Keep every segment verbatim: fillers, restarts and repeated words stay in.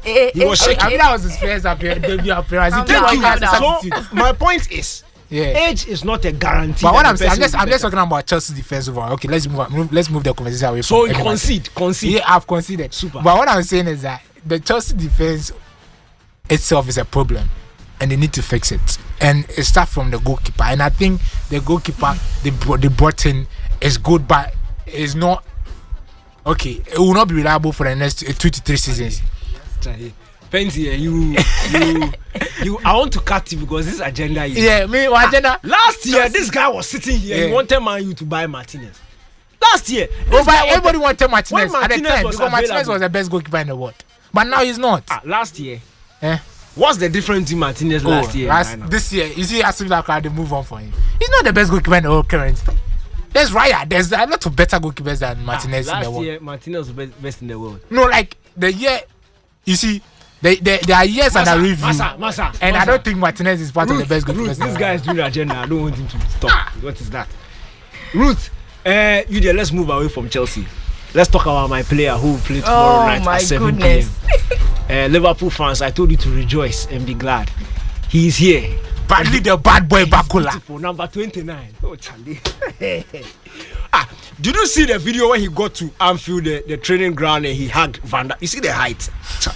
Eh, he was eh, shaking. I mean, that was his first appearance, debut appearance. He Thank came you. out as a So substitute. my point is, Yeah. age is not a guarantee. But that what the I'm saying, I'm person just, will I'm be just better. talking about Chelsea's defense overall. Okay, let's move, move let's move the conversation away So from. you Eddie concede, concede. Yeah, I've conceded. Super. But what I'm saying is that the Chelsea defense itself is a problem, and they need to fix it. And it starts from the goalkeeper. And I think the goalkeeper they brought, they brought in is good, but is not okay. It will not be reliable for the next uh, two to three seasons. Fancy, you, you, you. I want to cut you because this agenda is. Yeah, me, my agenda. Last year, this guy was sitting here. Yeah. He wanted Man U to buy Martinez. Last year, Oh, this but guy everybody wanted- wanted Martinez, when at the Martinez time was because Martinez available. was the best goalkeeper in the world, but now he's not. Ah, last year. Eh? What's the difference between Martinez Oh, last year? last- and now? this year, you see, as if like they move on for him. He's not the best goalkeeper in the world currently. There's Raya. There's a lot of better goalkeepers than Martinez ah, in the last world. year, Martinez was best, best in the world. No, like the year, you see, they, they, there are years Massa, under review, Massa, Massa, and I Massa. don't think Martinez is part of the Ruth, best goalkeepers. Ruth, in the this world. guy is doing the agenda. I don't want him to stop. What is that? Ruth, uh, you there, let's move away from Chelsea. Let's talk about my player who will play tomorrow Oh night my at seven goodness. p.m. Uh, Liverpool fans, I told you to rejoice and be glad. He is here. Badly the bad boy Bakula. Beautiful, number twenty-nine. Oh, Charlie. ah, did you see the video when he got to Anfield, the, the training ground, and he hugged Van Dijk? You see the height?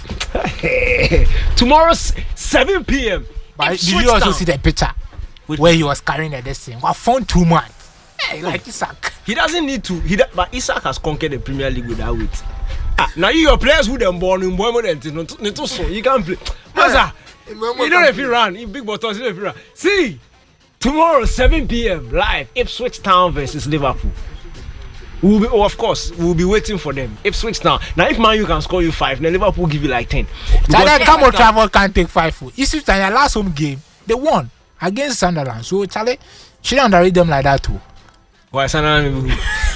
Tomorrow, seven p.m. But did you also see the picture where he was carrying the destiny? What fun two months? Hey, like Isaac. He doesn't need to. He da- but Isaac has conquered the Premier League with that weight. Ah, now you your players who them born in boy model, so you can play. Masa, you don't know if you run. In big bottles, you don't know if you run. See, tomorrow seven p.m. live Ipswich Town versus Liverpool. We'll be, oh, of course, we'll be waiting for them. Ipswich Town. Now, if Man U can score you five, then Liverpool give you like ten. Charlie, come on, travel can't take five. Food. Ipswich Town, their last home game, they won against Sunderland. So Charlie, shouldn't underrate them like that too. Why Sunderland?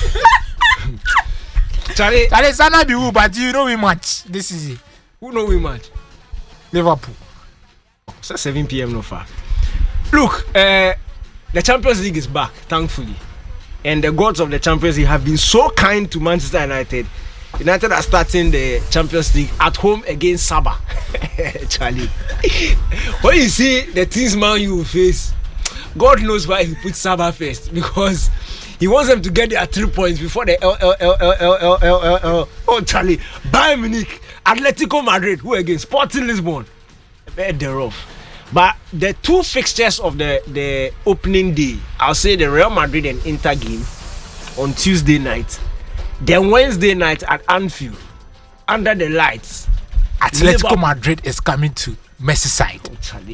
Charlie, Charlie, Sunderland be who, but you know we match this season. who know we match? Liverpool. So seven p.m. no far. Look, uh, the Champions League is back, thankfully. And the gods of the Champions League have been so kind to Manchester United. United are starting the Champions League at home against Sabah. Charlie. When you see the teams Man U will face, God knows why he put Sabah first. Because he wants them to get their three points before the L L L L L L L L L. Oh, Charlie. Bayern Munich, Atletico Madrid, who again? Sporting Lisbon. They're off. But the two fixtures of the, the opening day, I'll say the Real Madrid and Inter game on Tuesday night. Then Wednesday night at Anfield, under the lights. Atletico Liverpool. Madrid is coming to Merseyside. Oh, Charlie.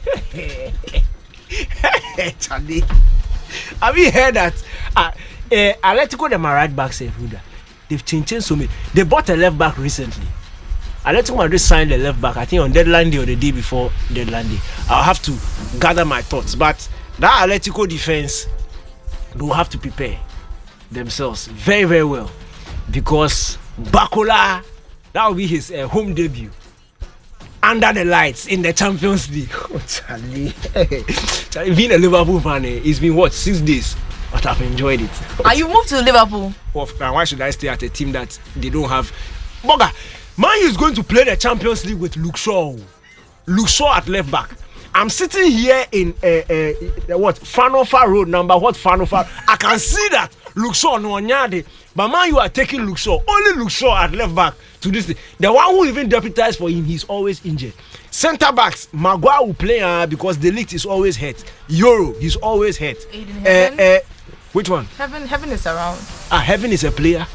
Charlie. Have you heard that? Uh, uh, Atletico, them are right back, safe. They've changed, changed so many. They bought a left back recently. Atletico Madrid signed the left back, I think on deadline day or the day before deadline day. I'll have to gather my thoughts. But that Atletico defense, they will have to prepare themselves very, very well. Because Bakula, that will be his uh, home debut. Under the lights in the Champions League. Oh, Charlie. Charlie, being a Liverpool fan, eh, it's been what, six days? But I've enjoyed it. Are you moved to Liverpool? Well, why should I stay at a team that they don't have? Boga, Man U is going to play the Champions League with Luke Shaw. Luke Shaw at left back. I'm sitting here in uh, uh, what Fanofa Road, number what Fanofa. I can see that Luke Shaw no anyade, but Man U are taking Luke Shaw. Only Luke Shaw at left back to this day. The one who even deputized for him, he's always injured. Centre backs, Maguire will play uh, because the league is always hurt. Euro, he's always hurt. Aiden Uh, Heaven? uh, which one? Heaven, heaven is around. Ah, Heaven is a player.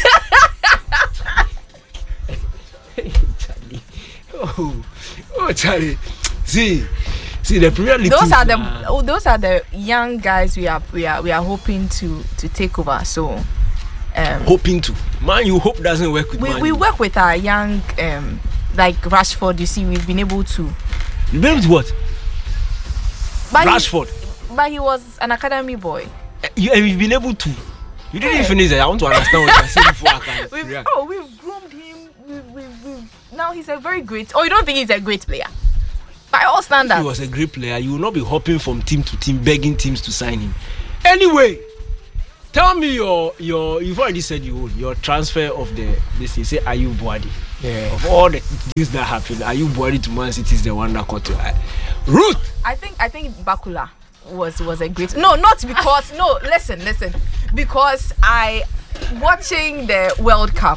Charlie. Oh, oh, Charlie. See, see the Premier League. Those team, are the uh, oh, those are the young guys we are we are we are hoping to to take over. So, um, hoping to. Man, you hope doesn't work with we Man we U. work with our young um like Rashford. You see, we've been able to. You been with what? But Rashford. He, but he was an academy boy. Uh, you, and you've been able to. You didn't Yeah. finish it. I want to understand what you're saying before I can. We've, react. oh, we've groomed him. We we we now he's a very great. Oh, you don't think he's a great player? By all If standards. he was a great player, you will not be hopping from team to team, begging teams to sign him. Anyway, tell me your your. You've already said you own your transfer of the this. You say Ayub Boadi. Yeah. Of all the things that happened, are you worried to Man City is the one that caught your eye? Ruth! I think I think Bakula was was a great. No, not because. No, listen, listen. Because I watching the World Cup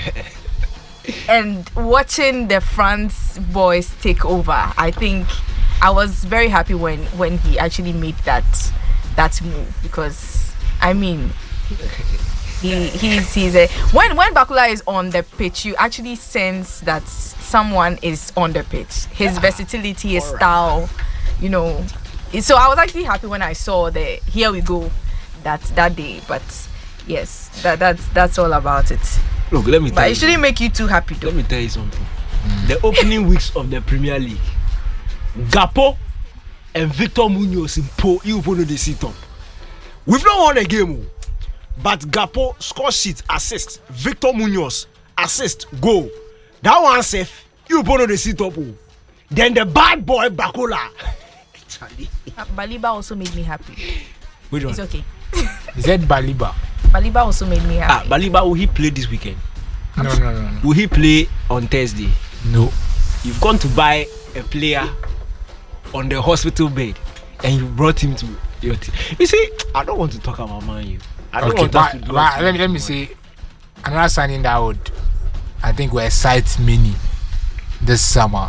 and watching the France boys take over. I think I was very happy when when he actually made that that move, because I mean. He, he's he's a when when Bakula is on the pitch, you actually sense that someone is on the pitch. His yeah. versatility, his right. style, you know. So I was actually happy when I saw the here we go that that day. But yes, that that's that's all about it. Look, let me. Tell but you it shouldn't make you too happy, though. Let me tell you something. The opening weeks of the Premier League, Gapo and Victor Munoz in Po, you know the sit up. We've not won a game. But Gapo score sheet assist, Victor Munoz assist goal. That one safe. You put on the seat up. Then the bad boy Bakula. uh, Baliba also made me happy. Which one? It's okay. Is that Baliba? Baliba also made me happy. Ah, Baliba, will he play this weekend? No, no, no, no. Will he play on Thursday? No. You've gone to buy a player on the hospital bed and you brought him to your team. You see, I don't want to talk about Man U. Okay, but, but let me let me say another signing that would I think will excite many this summer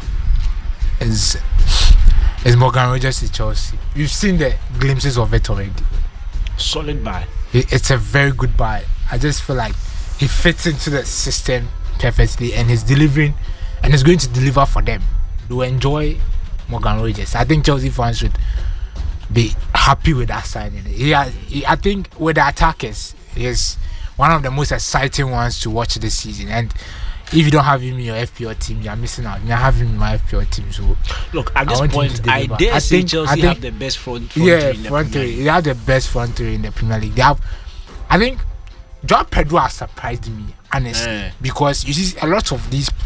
is is Morgan Rogers to Chelsea. You've seen the glimpses of it already. Solid buy. It, it's a very good buy. I just feel like he fits into the system perfectly and he's delivering and he's going to deliver for them. They will enjoy Morgan Rogers. I think Chelsea fans should be happy with that signing. He, has, he I think with the attackers, he's one of the most exciting ones to watch this season. And if you don't have him in your F P L team, you're missing out. I have him in my F P L team. So look, at this point, I dare I say think, Chelsea think, have the best front, front yeah, three in the front Premier three. League. They have the best front three in the Premier League. They have, I think, Joao Pedro has surprised me honestly yeah. because you see a lot of these.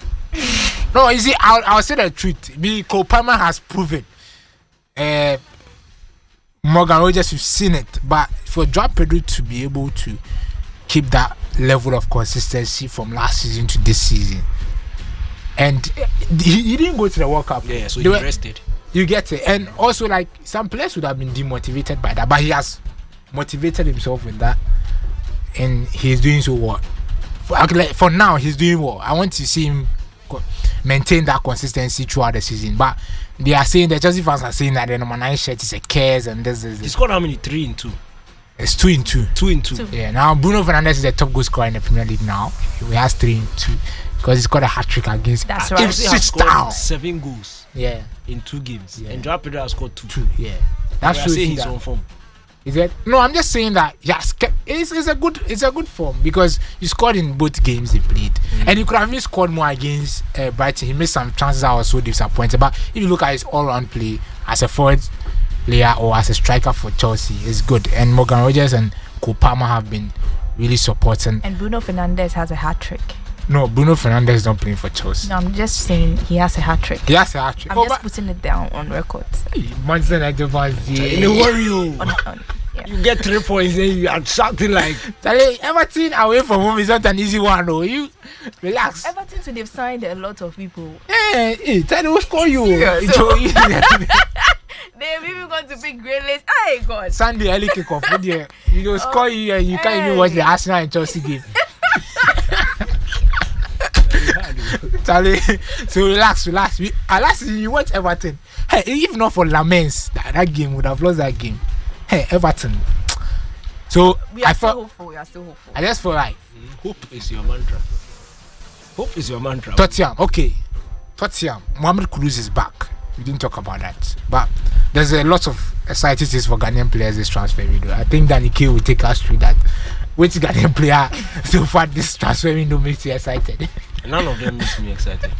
No, you see, I'll, I'll say the truth. Me, Cole Palmer has proven. Uh, Morgan Rogers, you've seen it, but for Joao Pedro to be able to keep that level of consistency from last season to this season, and he, he didn't go to the World Cup. Yeah, so he were, rested. You get it, and also like some players would have been demotivated by that, but he has motivated himself with that, and he's doing so well. For, like, for now, he's doing well. I want to see him maintain that consistency throughout the season, but they are saying, the Chelsea fans are saying that the number nine shirt is a curse and this is. He scored how many? Three in two. It's two in two. Two in two. two. Yeah. Now Bruno Fernandes is the top goal scorer in the Premier League now. He has three in two because he scored a hat trick against. That's right. He has scored seven goals. Yeah. In two games. Yeah. And Joao Pedro has scored two. Two. Yeah. That's shows he's that. on form. Is it? No, I'm just saying that yes, it's, it's a good it's a good form because he scored in both games he played, mm. and he could have even scored more against uh, Brighton. He missed some chances that were so disappointing. But if you look at his all-round play as a forward player or as a striker for Chelsea, it's good. And Morgan Rogers and Cole Palmer have been really supporting. And Bruno Fernandes has a hat trick. No, Bruno Fernandes is not playing for Chelsea. No, I'm just saying he has a hat trick. He has a hat trick. I'm oh, just putting it down on record. Manchester United fans, don't worry you. on, on, yeah. You get three points and you are shouting like. Everton away from home is not an easy one, though. You relax. Everton, so they've signed a lot of people. Hey, hey, tell them who score you. So, they've even gone to big Great Lakes. Hey, God. Sunday early kickoff. You know, score you and you hey. can't even watch the Arsenal and Chelsea game. Charlie, so relax, relax. We, uh, last season you watch Everton. Hey, if not for Lamens, that, that game would have lost that game. Hey, Everton. So we are I still felt, hopeful. We are still hopeful. I just feel like hope is your mantra. Hope is your mantra. Tottenham, okay. Tottenham. Mohamed Kudus is back. We didn't talk about that, but there's a lot of exciting things for Ghanaian players this transfer window. I think Danny K will take us through that. Which Ghanaian player so far this transfer window makes you excited? None of them makes me excited.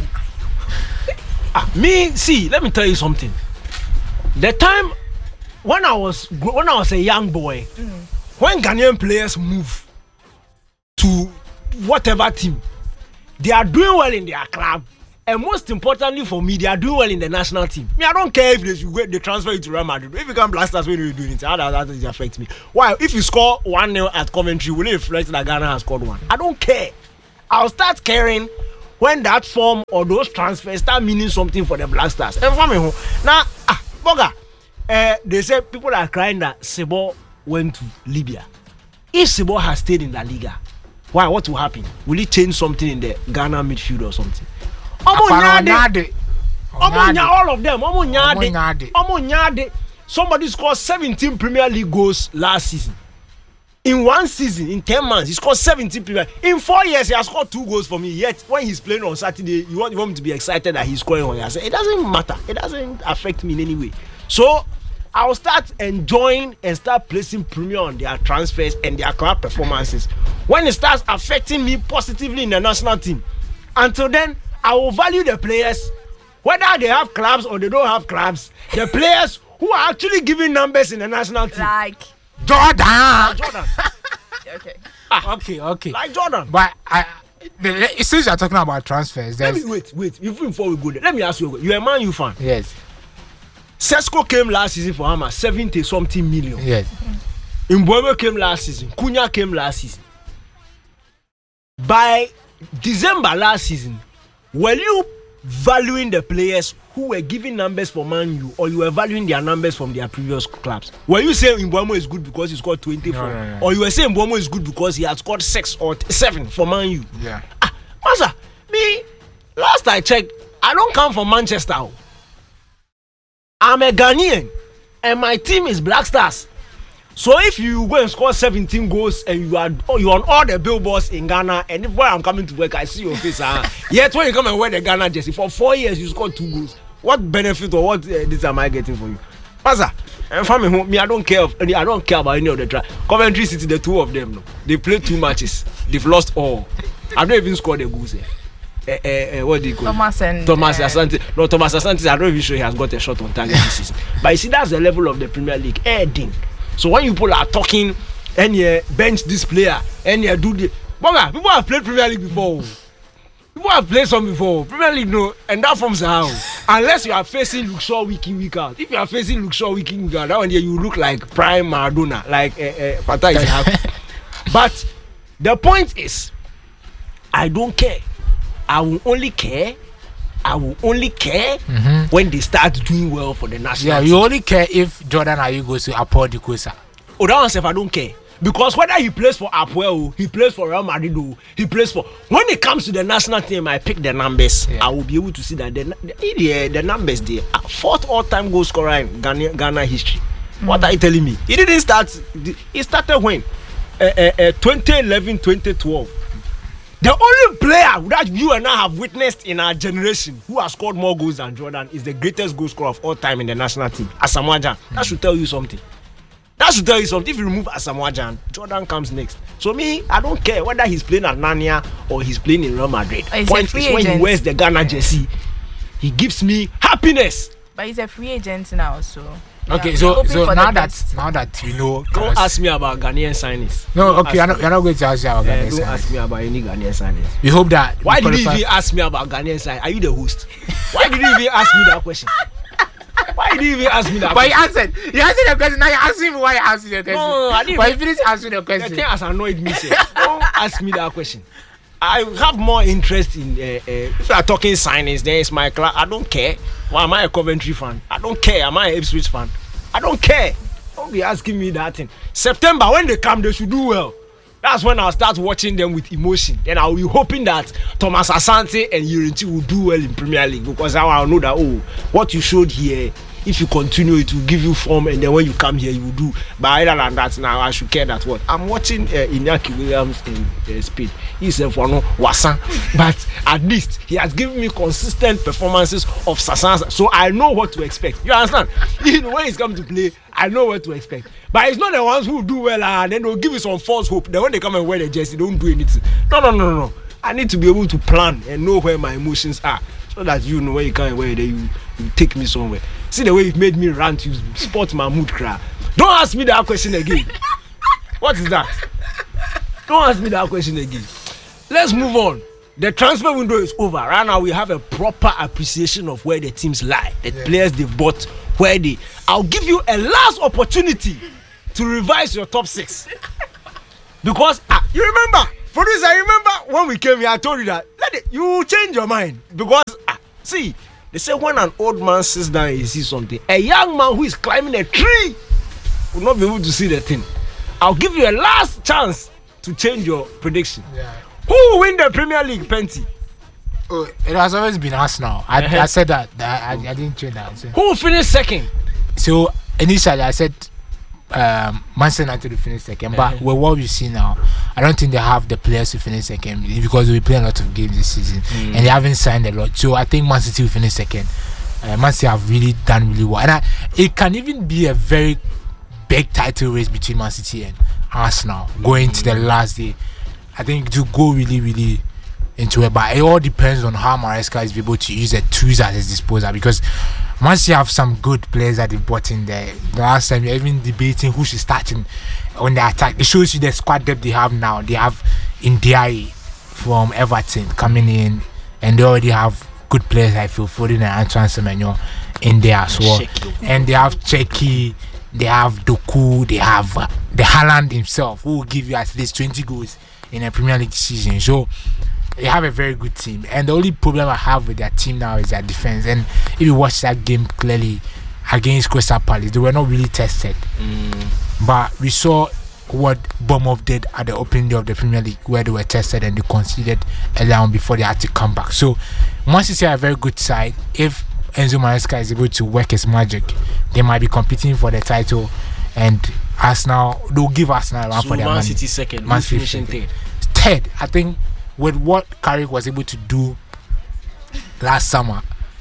ah, me, see, let me tell you something. The time when I was when I was a young boy, mm. when Ghanaian players move to whatever team, they are doing well in their club. And most importantly for me, they are doing well in the national team. Me, I don't care if they, should, they transfer you to Real Madrid. If you can blast us when you're doing it, how does that affect me? Why? If you score one nil at Coventry, will it reflect that Ghana has scored one? I don't care. I'll start caring when that form or those transfers start meaning something for the Black Stars. And for me, now, ah, Boga, uh, they say people are crying that Sebo went to Libya. If Sebo has stayed in La Liga, why? What will happen? Will it change something in the Ghana midfield or something? Omo Nyade, Omo Nyade, all of them. Omo Nyade, Omo Nyade. Somebody scored seventeen Premier League goals last season. In one season, in ten months, he scored seventeen Premier. In four years, he has scored two goals for me. Yet, when he's playing on Saturday, you want, you want me to be excited that he's scoring on you. I say, it doesn't matter. It doesn't affect me in any way. So, I'll start enjoying and start placing premium on their transfers and their club performances when it starts affecting me positively in the national team. Until then, I will value the players, whether they have clubs or they don't have clubs. The players who are actually giving numbers in the national team. Like Jordan. Like Jordan. okay. Ah, Okay, okay. like Jordan. But I, the, since you're talking about transfers, Let there's me wait, wait. Before we go there, let me ask you. You're a Man U fan. yes, Sesko came last season for Hamas, seventy something million. yes. Mbweme came last season. Kunya came last season. By December last season, were you valuing the players who were giving numbers for Man U, or you were valuing their numbers from their previous clubs? Were you saying Mbwemo is good because he scored twenty-four, No, no, no. or you were saying Mbwemo is good because he had scored six or t- seven for Man U? Yeah. Ah, Master, me, last I checked, I don't come from Manchester. I'm a Ghanaian, and my team is Black Stars. So if you go and score seventeen goals and you are oh, you on all the billboards in Ghana, and if when I'm coming to work I see your face, ah, yet when you come and wear the Ghana jersey for four years you scored two goals, what benefit or what uh, this am I getting for you, Master? And family home, me I don't care of any, I don't care about any of the try. Coventry City, the two of them, no, they played two matches, they've lost all. I've not even scored a goal there. Uh, uh, uh, what do you call Thomas it? and Thomas uh, Asante. No, Thomas Asante, I don't even sure he has got a shot on target this season. But you see, that's the level of the Premier League. Heading. So when people are talking and you bench this player and you do the Boga, people have played Premier League before. People have played some before. Premier League, no, and that forms how. Unless you are facing Luke Shaw week in, week out. If you are facing Luke Shaw week in, week out, that one day you look like prime Maradona, like uh, uh, Fata is happy. But the point is, I don't care. I will only care. I will only care Mm-hmm. when they start doing well for the national Yeah, team. you only care if Jordan Ayew goes to Apol de Kosa. Oh, that one self, I don't care. Because whether he plays for Apoel, he plays for Real Madrid, he plays for... When it comes to the national team, I pick the numbers. Yeah. I will be able to see that the, the, the, the numbers there. Fourth all-time goal scorer in Ghana, Ghana history. Mm. What are you telling me? He didn't start... He started when? Uh, uh, uh, twenty eleven, twenty twelve. The only player that you and I have witnessed in our generation who has scored more goals than Jordan is the greatest goal scorer of all time in the national team, Asamoah Gyan. Mm. That should tell you something. That should tell you something. If you remove Asamoah Gyan, Jordan comes next. So me, I don't care whether he's playing at Narnia or he's playing in Real Madrid. He's Point a free is when agent. he wears the Ghana jersey, he gives me happiness. But he's a free agent now, so Okay, yeah, so hoping so for the now that best. now that you know, Don't ask me about Ghanaian signings. no, Don't okay, you're ask not, me. you're not going to ask you about Eh, Ghana. don't ask me about any Ghanaian signings. We hope that Why we did you qualify- even ask me about Ghanaian signings? Are you the host? Why did you even ask me that question? Why did you even ask me that But you question? answered. You answered the question. Now you're asking me why you answered the question. No, I didn't But even- you finished answering the The question. thing has annoyed me, sir. Don't ask me that question. I have more interest in uh, uh, if you are talking signings, then it's my class. I don't care. Why am I a Coventry fan? I don't care. Am I an Ipswich fan? I don't care. Don't be asking me that thing. September, when they come, they should do well. That's when I'll start watching them with emotion. Then I'll be hoping that Thomas Asante and Yerinti will do well in Premier League, because now I'll know that, oh, what you showed here, if you continue, it will give you form, and then when you come here, you will do. But other than that, now I should care that what I'm watching uh, Iñaki Williams in uh, Speed. He's a for no Wasan, but at least he has given me consistent performances of Sasansa, so I know what to expect. You understand? Even when he's come to play, I know what to expect. But it's not the ones who do well and then they'll give you some false hope. Then when they come and wear the jersey, they don't do anything. No, no, no, no. I need to be able to plan and know where my emotions are, so that you know when you come and wear it, you, you take me somewhere. See the way you've made me rant, you spot my mood cry. Don't ask me that question again. What is that? Don't ask me that question again. Let's move on. The transfer window is over. Right now we have a proper appreciation of where the teams lie, the yeah. players they've bought, where they. I'll give you a last opportunity to revise your top six. Because ah, you remember Producer, I remember when we came here, I told you that let it, you change your mind because ah, see, they say when an old man sits down and he sees something, a young man who is climbing a tree will not be able to see the thing. I'll give you a last chance to change your prediction. Yeah. Who will win the Premier League, Penty? Oh, it has always been Arsenal. I, Uh-huh. I said that. that I, I didn't change that. So, Who will finish second? so initially, I said um, Manchester United to finish second. But Uh-huh. with what we see now, I don't think they have the players to finish second because we play a lot of games this season Mm. and they haven't signed a lot. So I think Man City will finish second. Uh, Man City have really done really well, and I, it can even be a very big title race between Man City and Arsenal going to the last day. I think to go really, really into it, but it all depends on how Maresca is able to use the tools at his disposal because Man City have some good players that they brought in there. The last time you're even debating who should start in on the attack. It shows you the squad depth they have now. They have Ndiaye from Everton coming in, and they already have good players like Phil Foden and Antoine Semenyo in there as well. And they have Cheki, they have Doku, they have uh, the Haaland himself who will give you at least twenty goals in a Premier League season. So they have a very good team, and the only problem I have with their team now is their defense. And if you watch that game clearly against Crystal Palace, they were not really tested. Mm. But we saw what Bournemouth did at the opening day of the Premier League, where they were tested and they conceded early on before they had to come back. So Man City are a very good side. If Enzo Maresca is able to work his magic, they might be competing for the title, and Arsenal, they'll give Arsenal a run So for their Man money. City second, Man Man City finishing second. third. Third, I think with what Carrick was able to do last summer,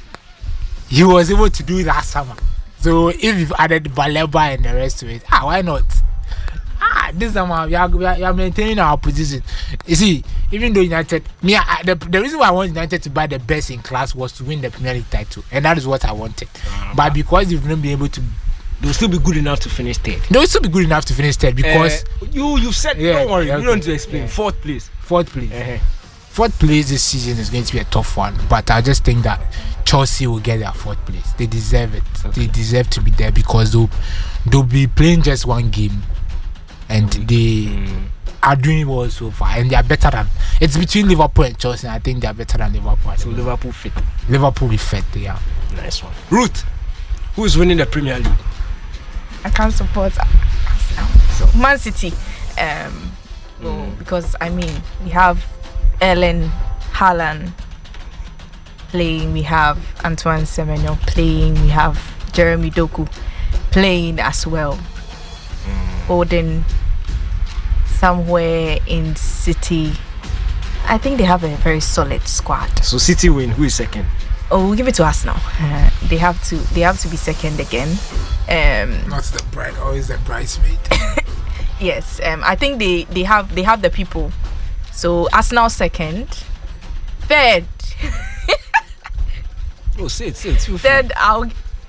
he was able to do it last summer. So if you've added Baleba and the rest of it, ah, why not? Ah, this summer we are, we are, we are maintaining our position. You see, even though United, me, I, the, the reason why I wanted United to buy the best in class was to win the Premier League title, and that is what I wanted. Uh-huh. But because you've not been able to, They'll still be good enough to finish third. they'll still be good enough to finish third because Uh, you you've said Yeah, don't worry, okay. you don't need to explain. Yeah. Fourth place. fourth place. Uh-huh. Fourth place this season is going to be a tough one, but I just think that Chelsea will get their fourth place. They deserve it. Okay. They deserve to be there because they'll they'll be playing just one game, and they Mm. are doing well so far, and they are better than. It's between Liverpool and Chelsea. And I think they are better than Liverpool. at the So moment. Liverpool fit. Liverpool will fit. Yeah. Nice one. Ruth, who is winning the Premier League? I can't support Arsenal. So Man City, um, well, because I mean we have Ellen Haaland playing, we have Antoine Semenyo playing, we have Jeremy Doku playing as well. Odin somewhere in City. I think they have a very solid squad. So City win. Who is second? Oh, we'll give it to Arsenal. Uh, they have to. They have to be second again. Um, Not the bride, always the bridesmaid. Yes, um, I think they, they have they have the people. So Arsenal second, third, Oh, say it, say it. Feel free. third. I'll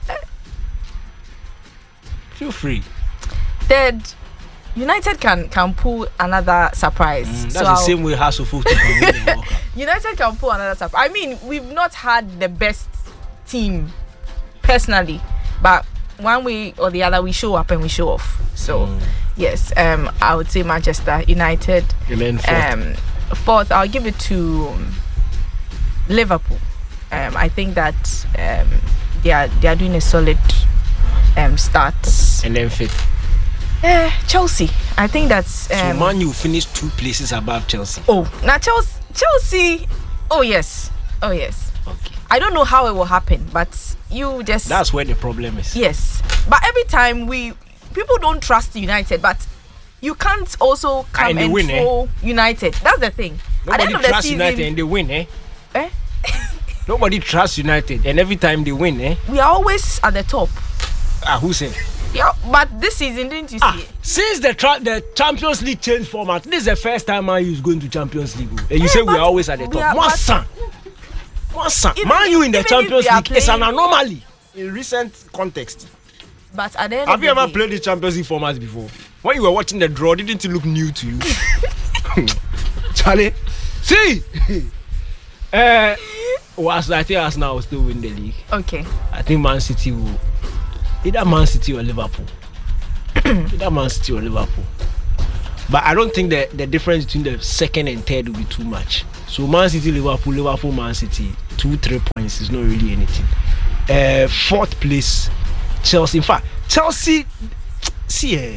Feel free. third. United can can pull another surprise. Mm, that's so the I'll- same way House of Folk can win the World Cup. United can pull another surprise. I mean, we've not had the best team personally, but one way or the other, we show up and we show off. So Mm. yes, um, I would say Manchester United. And then fourth. Um, fourth, I'll give it to um, Liverpool. Um, I think that um, they are they are doing a solid um, start. and then fifth. Uh, Chelsea. I think that's So um, Man U finished two places above Chelsea. oh now Chelsea. Chelsea. Oh yes. Oh yes. Okay. I don't know how it will happen, but you just That's where the problem is. yes. But every time we people don't trust United, but you can't also come And they and win, eh? throw United. That's the thing. At the Nobody end of the trusts season, United and they win, eh? eh? Nobody trusts United and every time they win, eh? we are always at the top. Ah, who said? Yeah, but this season, didn't you see Ah, it? since the tra- the Champions League changed format, this is the first time Man U is going to Champions League. oh. And you Eh, say we but are always at the we top. are- One but- son. One son. Even Man U in the if- even if Champions we are League is an playing- anomaly in recent context. But at the end Have of you the ever day, played the Champions League format before? When you were watching the draw, didn't it look new to you? Charlie, see. uh, was I think Arsenal will still win the league. Okay. I think Man City will either Man City or Liverpool. either Man City or Liverpool. But I don't think the, the difference between the second and third will be too much. So Man City, Liverpool, Liverpool, Man City, two, three points is not really anything. Uh, fourth place, Chelsea. In fact, Chelsea, see, uh,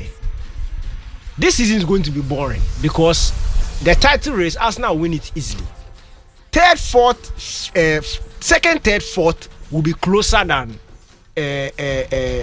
this season is going to be boring because the title race, Arsenal win it easily. Third, fourth, uh, second, third, fourth will be closer than uh, uh, uh,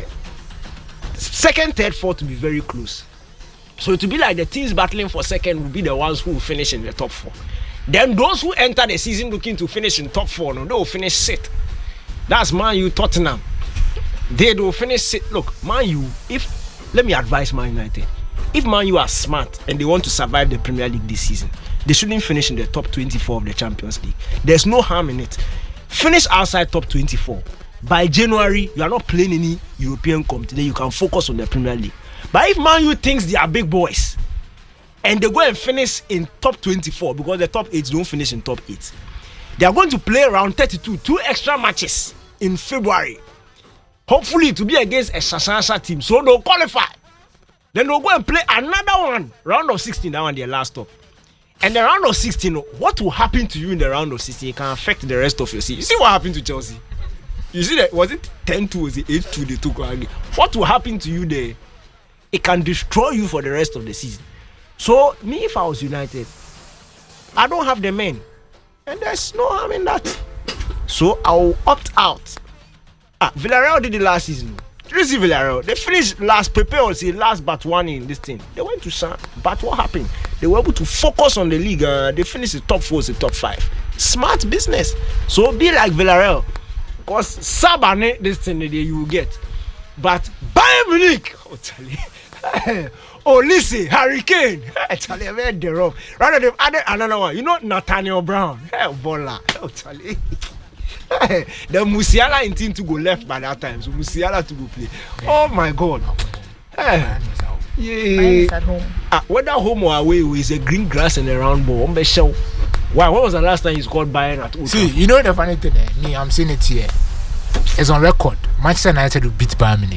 second, third, fourth will be very close. So it will be like the teams battling for second will be the ones who will finish in the top four. Then those who enter the season looking to finish in top four, no, they will finish sixth. That's Man U, Tottenham. They will finish sixth. Look, Man U, if let me advise Man United, if Man U are smart and they want to survive the Premier League this season, they shouldn't finish in the top twenty-four of the Champions League. There's no harm in it. Finish outside top twenty-four. By January, you are not playing any European competition. You can focus on the Premier League. But if Man U thinks they are big boys and they go and finish in top twenty-four because the top eight don't finish in top eight, they are going to play around thirty-two, two extra matches in February. Hopefully to be against a Shashansha team. So they'll qualify. Then they'll go and play another one, round of sixteen, that one their last stop. And the round of sixteen, what will happen to you in the round of sixteen? It can affect the rest of your season. You see what happened to Chelsea? You see that, was it ten two, was it eight two they took again? What will happen to you there? It can destroy you for the rest of the season. So, me, if I was United, I don't have the men. And there's no harm in that. So, I'll opt out. Ah, Villarreal did it last season. Did you see Villarreal? They finished last, Pepe or say last but one in this thing. They went to San, but what happened? They were able to focus on the league. Uh, they finished the top four, the top five. Smart business. So, be like Villarreal. Because Sabane, this thing that you will get. But Bayern Munich, oh, Charlie. Oh, listen, Hurricane. Charlie, I'm very rough. Rather, they've added another one. You know, Nathaniel Brown. Hey, Bola. Oh, Charlie. The Musiala in team to go left by that time. So Musiala to go play. Oh, my God. Hey. Yeah. Ah, whether home or away, it's a green grass and a round ball. Why? When was the last time he scored Bayern at Old See, you know the funny thing, eh? Me, I'm saying it here. It's on record. Manchester United will beat Bayern Munich.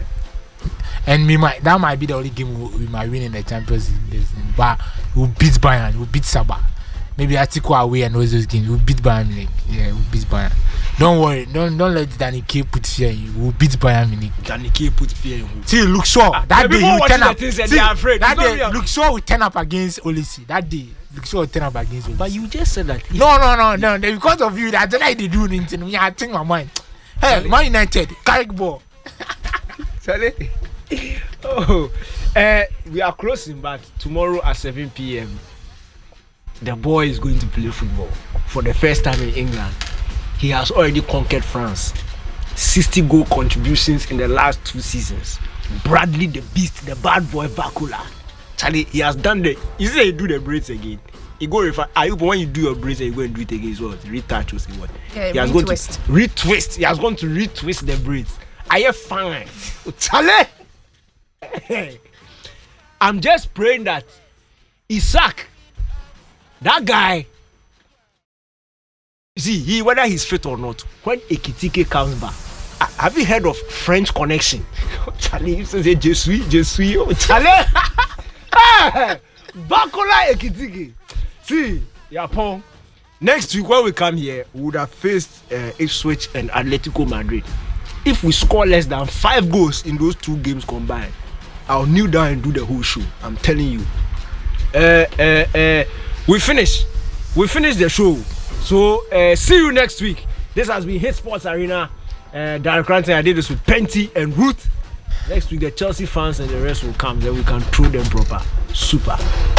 And me might that might be the only game we, we might win in the Champions League. But we'll beat Bayern, we'll beat Sabah. Maybe Atiku away and all those games. We'll beat Bayern Munich. Yeah, we'll beat Bayern. Don't worry, don't don't let Danny K put fear in you. We'll beat Bayern Munich. Danny K put fear in you. See, look sure Ah, that day you turn up. See, See, afraid. that You day know, look sure we turn up against Olisi. That day look sure we turn up against Olisi. But you just said that. No, no, no, no. Because of you, that's why they do anything. Me, I think my mind. Hey, Man United, carry ball. Charlie. Oh, uh, we are closing, but tomorrow at seven p.m. the boy is going to play football for the first time in England. He has already conquered France. sixty goal contributions in the last two seasons. Bradley the Beast, the bad boy Bakula. Charlie, he has done the. You see, he do the braids again. He go refer. Are you when you do your braids, and you go and do it again as well? Retouch or say what? Yeah, he has retwist. gone to retwist. He has gone to retwist the braids. Are you fine? Oh, Charlie. I'm just praying that Isaac, that guy, see, he whether he's fit or not, when Ekitike comes back, uh, have you heard of French Connection? Oh, Charlie, you say Je suis, je suis, oh, Charlie. Bakola Ekitike. See, Yapon. Next week when we come here, we would have faced uh, Ipswich and Atletico Madrid. If we score less than five goals in those two games combined, I'll kneel down and do the whole show. I'm telling you. Uh, uh, uh, we finish. We finish the show. So uh, see you next week. This has been Hit Sports Arena. Uh, Darren Cranton, I did this with Penty and Ruth. Next week the Chelsea fans and the rest will come. Then we can throw them proper. Super.